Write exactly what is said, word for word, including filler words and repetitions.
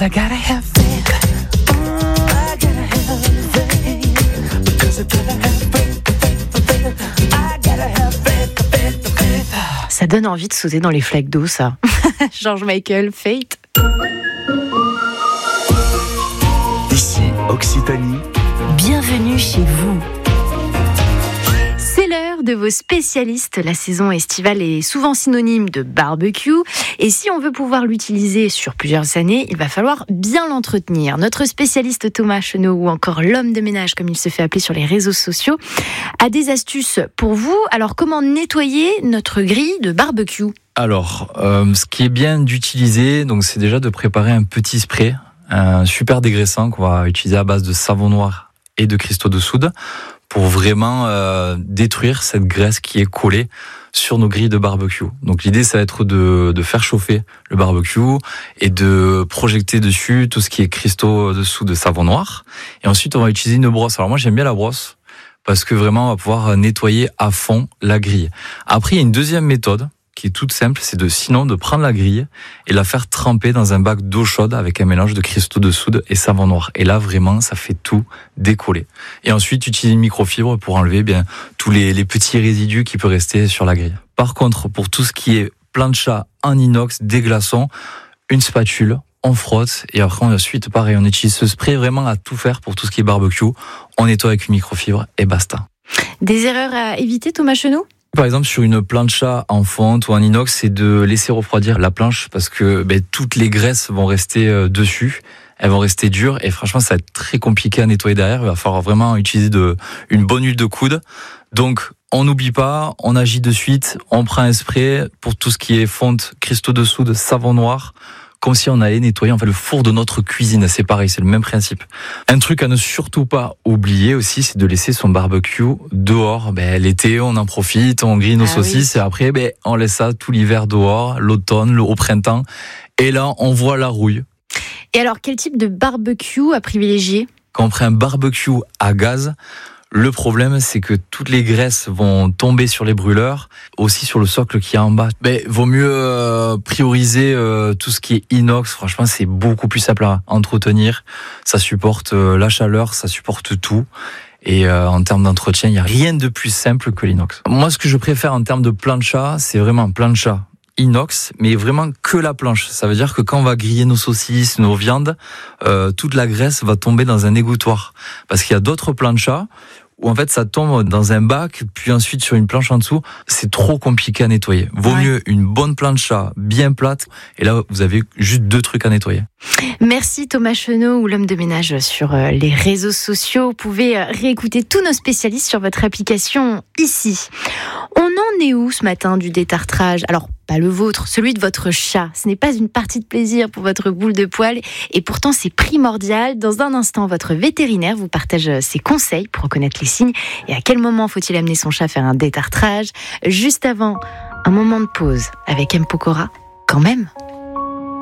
I gotta have faith. Mm, I gotta have faith. Because I gotta have faith, faith, faith. I gotta have faith, faith, faith. Ça donne envie de sauter dans les flaques d'eau, ça. George Michael, Fate. Ici, Occitanie. Bienvenue chez vous. C'est l'heure de vos spécialistes. La saison estivale est souvent synonyme de barbecue. Et si on veut pouvoir l'utiliser sur plusieurs années, il va falloir bien l'entretenir. Notre spécialiste Thomas Chenot, ou encore l'homme de ménage, comme il se fait appeler sur les réseaux sociaux, a des astuces pour vous. Alors, comment nettoyer notre grille de barbecue ? Alors, euh, ce qui est bien d'utiliser, donc, c'est déjà de préparer un petit spray, un super dégraissant qu'on va utiliser à base de savon noir et de cristaux de soude pour vraiment euh, détruire cette graisse qui est collée sur nos grilles de barbecue. Donc l'idée, ça va être de, de faire chauffer le barbecue et de projeter dessus tout ce qui est cristaux de soude de savon noir. Et ensuite, on va utiliser une brosse. Alors moi, j'aime bien la brosse parce que vraiment, on va pouvoir nettoyer à fond la grille. Après, il y a une deuxième méthode qui est toute simple, c'est de sinon de prendre la grille et la faire tremper dans un bac d'eau chaude avec un mélange de cristaux de soude et savon noir. Et là, vraiment, ça fait tout décoller. Et ensuite, utiliser une microfibre pour enlever bien tous les, les petits résidus qui peuvent rester sur la grille. Par contre, pour tout ce qui est plancha en inox, des glaçons, une spatule, on frotte et après ensuite, pareil, on utilise ce spray vraiment à tout faire pour tout ce qui est barbecue. On nettoie avec une microfibre et basta. Des erreurs à éviter, Thomas Chenot ? Par exemple, sur une plancha en fonte ou en inox, c'est de laisser refroidir la planche parce que ben, toutes les graisses vont rester euh, dessus, elles vont rester dures et franchement, ça va être très compliqué à nettoyer derrière. Il va falloir vraiment utiliser de, une bonne huile de coude. Donc, on n'oublie pas, on agit de suite, on prend un spray pour tout ce qui est fonte, cristaux de soude, savon noir, comme si on allait nettoyer en fait le four de notre cuisine. C'est pareil, c'est le même principe. Un truc à ne surtout pas oublier aussi, c'est de laisser son barbecue dehors. Ben, l'été, on en profite, on grille nos ah saucisses oui. Et après, ben, on laisse ça tout l'hiver dehors, l'automne, le, au printemps. Et là, on voit la rouille. Et alors, quel type de barbecue à privilégier ? Quand on prend un barbecue à gaz, le problème, c'est que toutes les graisses vont tomber sur les brûleurs, aussi sur le socle qui est en bas. Mais vaut mieux euh, prioriser euh, tout ce qui est inox. Franchement, c'est beaucoup plus simple à entretenir. Ça supporte euh, la chaleur, ça supporte tout. Et euh, en termes d'entretien, il n'y a rien de plus simple que l'inox. Moi, ce que je préfère en termes de plancha, c'est vraiment plancha inox, mais vraiment que la planche. Ça veut dire que quand on va griller nos saucisses, nos viandes, euh, toute la graisse va tomber dans un égouttoir. Parce qu'il y a d'autres planchas où en fait ça tombe dans un bac, puis ensuite sur une planche en dessous, c'est trop compliqué à nettoyer. Vaut ouais. mieux une bonne plancha bien plate, et là vous avez juste deux trucs à nettoyer. Merci Thomas Chenot, ou l'homme de ménage sur les réseaux sociaux. Vous pouvez réécouter tous nos spécialistes sur votre application ici. On en est où ce matin du détartrage ? Alors, pas le vôtre, celui de votre chat. Ce n'est pas une partie de plaisir pour votre boule de poil, et pourtant c'est primordial. Dans un instant, votre vétérinaire vous partage ses conseils pour reconnaître les signes et à quel moment faut-il amener son chat faire un détartrage. Juste avant, un moment de pause avec M. Pokora, quand même.